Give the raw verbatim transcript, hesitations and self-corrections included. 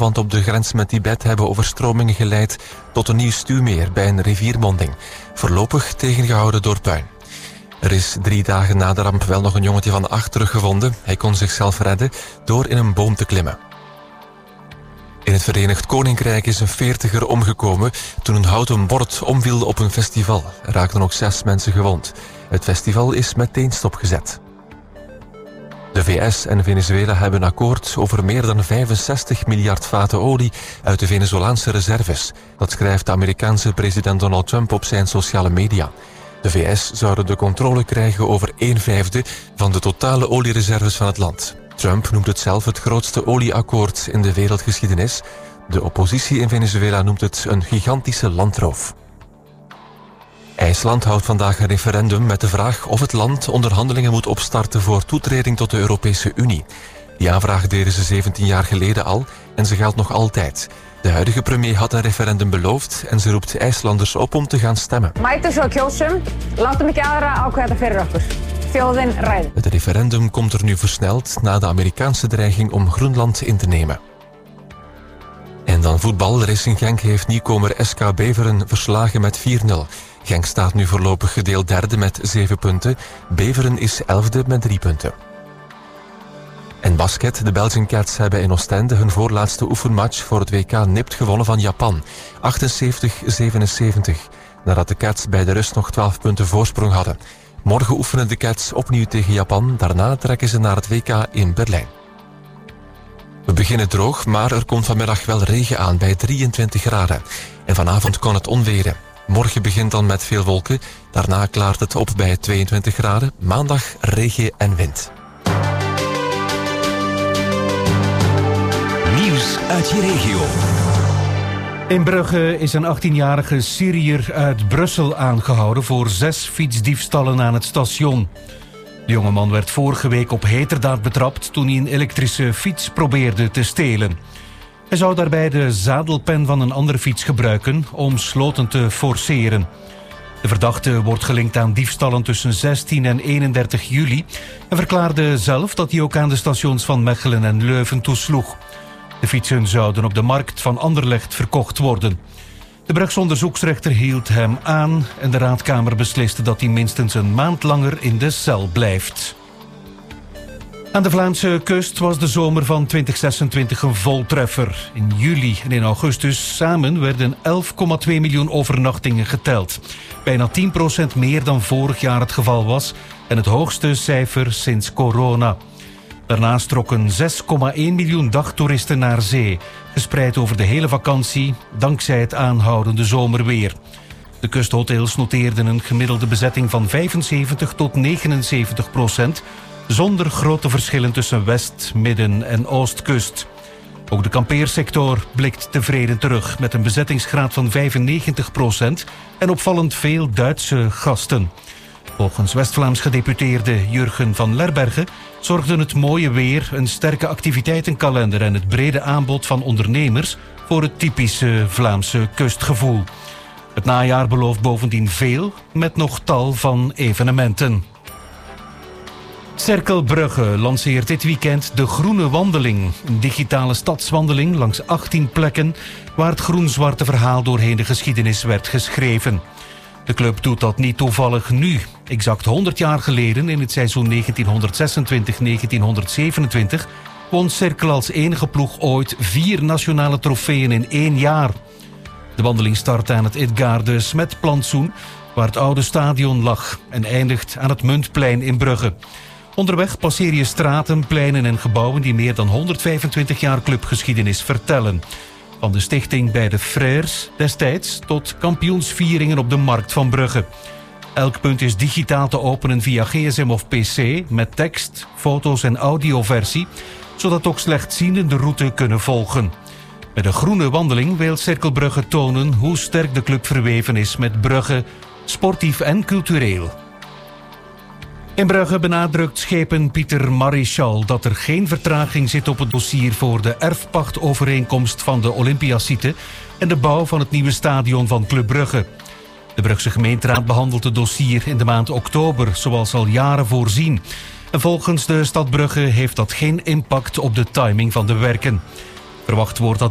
want op de grens met Tibet hebben overstromingen geleid tot een nieuw stuwmeer bij een riviermonding. Voorlopig tegengehouden door puin. Er is drie dagen na de ramp wel nog een jongetje van acht teruggevonden. Hij kon zichzelf redden door in een boom te klimmen. In het Verenigd Koninkrijk is een veertiger omgekomen toen een houten bord omviel op een festival. Er raakten nog zes mensen gewond. Het festival is meteen stopgezet. De V S en Venezuela hebben een akkoord over meer dan vijfenzestig miljard vaten olie uit de Venezolaanse reserves. Dat schrijft de Amerikaanse president Donald Trump op zijn sociale media. De V S zouden de controle krijgen over een vijfde van de totale oliereserves van het land. Trump noemt het zelf het grootste olieakkoord in de wereldgeschiedenis. De oppositie in Venezuela noemt het een gigantische landroof. IJsland houdt vandaag een referendum met de vraag of het land onderhandelingen moet opstarten voor toetreding tot de Europese Unie. Die aanvraag deden ze zeventien jaar geleden al en ze geldt nog altijd. De huidige premier had een referendum beloofd en ze roept IJslanders op om te gaan stemmen. Het referendum komt er nu versneld na de Amerikaanse dreiging om Groenland in te nemen. En dan voetbal. Racing Genk heeft nieuwkomer S K Beveren verslagen met vier nul. Genk staat nu voorlopig gedeeld derde met zeven punten. Beveren is elfde met drie punten. En basket. De Belgian Cats hebben in Oostende hun voorlaatste oefenmatch voor het W K nipt gewonnen van Japan. achtenzeventig zevenenzeventig. Nadat de Cats bij de rust nog twaalf punten voorsprong hadden. Morgen oefenen de Cats opnieuw tegen Japan. Daarna trekken ze naar het W K in Berlijn. We beginnen droog, maar er komt vanmiddag wel regen aan bij drieëntwintig graden. En vanavond kan het onweren. Morgen begint dan met veel wolken. Daarna klaart het op bij tweeëntwintig graden. Maandag regen en wind. Nieuws uit je regio. In Brugge is een achttienjarige Syriër uit Brussel aangehouden voor zes fietsdiefstallen aan het station. De jongeman werd vorige week op heterdaad betrapt toen hij een elektrische fiets probeerde te stelen. Hij zou daarbij de zadelpen van een andere fiets gebruiken om sloten te forceren. De verdachte wordt gelinkt aan diefstallen tussen zestien en eenendertig juli en verklaarde zelf dat hij ook aan de stations van Mechelen en Leuven toesloeg. De fietsen zouden op de markt van Anderlecht verkocht worden. De Brugse onderzoeksrechter hield hem aan en de raadkamer besliste dat hij minstens een maand langer in de cel blijft. Aan de Vlaamse kust was de zomer van twintig zesentwintig een voltreffer. In juli en in augustus samen werden elf komma twee miljoen overnachtingen geteld. Bijna tien procent meer dan vorig jaar het geval was en het hoogste cijfer sinds corona. Daarnaast trokken zes komma één miljoen dagtoeristen naar zee, gespreid over de hele vakantie, dankzij het aanhoudende zomerweer. De kusthotels noteerden een gemiddelde bezetting van vijfenzeventig tot negenenzeventig procent, zonder grote verschillen tussen west-, midden- en oostkust. Ook de kampeersector blikt tevreden terug, met een bezettingsgraad van vijfennegentig procent en opvallend veel Duitse gasten. Volgens West-Vlaams gedeputeerde Jurgen van Lerberge zorgden het mooie weer, een sterke activiteitenkalender en het brede aanbod van ondernemers voor het typische Vlaamse kustgevoel. Het najaar belooft bovendien veel, met nog tal van evenementen. Cercle Brugge lanceert dit weekend de Groene Wandeling. Een digitale stadswandeling langs achttien plekken waar het groen-zwarte verhaal doorheen de geschiedenis werd geschreven. De club doet dat niet toevallig nu. Exact honderd jaar geleden, in het seizoen negentienhonderdzesentwintig negentienhonderdzevenentwintig... won Cercle als enige ploeg ooit vier nationale trofeeën in één jaar. De wandeling start aan het Edgar de Smet-plantsoen, waar het oude stadion lag, en eindigt aan het Muntplein in Brugge. Onderweg passeer je straten, pleinen en gebouwen die meer dan honderdvijfentwintig jaar clubgeschiedenis vertellen. Van de stichting bij de Frères destijds tot kampioensvieringen op de markt van Brugge. Elk punt is digitaal te openen via gsm of pc met tekst, foto's en audioversie, zodat ook slechtzienden de route kunnen volgen. Met een groene wandeling wil Cercle Brugge tonen hoe sterk de club verweven is met Brugge, sportief en cultureel. In Brugge benadrukt schepen Pieter Marichal dat er geen vertraging zit op het dossier voor de erfpachtovereenkomst van de Olympiasite en de bouw van het nieuwe stadion van Club Brugge. De Brugse gemeenteraad behandelt het dossier in de maand oktober, zoals al jaren voorzien. En volgens de stad Brugge heeft dat geen impact op de timing van de werken. Verwacht wordt dat